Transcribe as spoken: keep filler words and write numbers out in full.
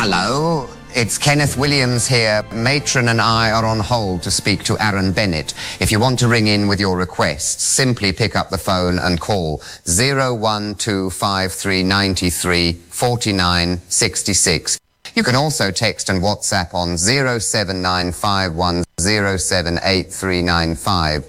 Hello, it's Kenneth Williams here. Matron and I are on hold to speak to Aaron Bennett. If you want to ring in with your requests, simply pick up the phone and call zero one two five three nine three four nine six six. You can also text and WhatsApp on zero seven nine five one zero seven eight three nine five.